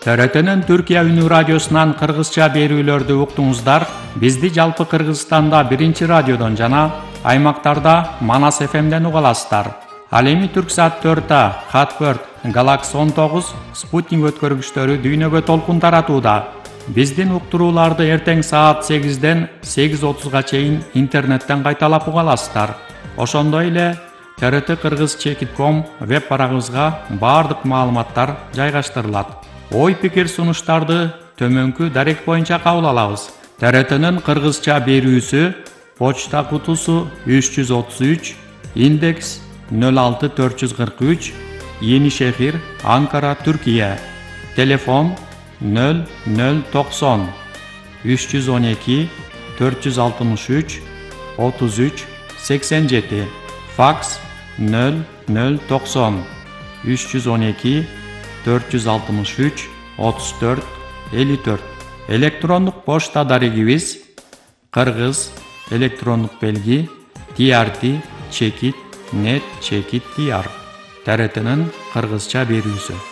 ТРТнын Түркия үнү радиосунан кыргызча берүүлөрдү уктуңуздар. Бизди жалпы Кыргызстанда 1-радиодон жана аймактарда Манас ФМден уга аласыздар. Ал эми Түрксат 4-та, Хатберт, Галакс 19, Спутник өткөргүчтөрү дүйнөгө толкун таратууда. Биздин уктурууларды эртең саат 8ден 8:30га чейин интернеттен кайталап уга аласыздар. Ошондой эле TRT-Kırgız.com веб барагыбызга баардык маалыматтар жайгаштырылат. Ой пикир сунуштарды төмөнкү дарек боюнча кабыл алабыз. TRTнын кыргызча берүүсү почта кутусу 333, индекс 06443, Yenişehir, Ankara, Türkiye. Telefon 0090 312 463 33 87. Faks 0090 312 463 34 54. Elektronik poçta darigimiz Kırgız elektronik belgi TRT Çekit net Çekit diyar. TRT'nin Kırgızça berүүsü.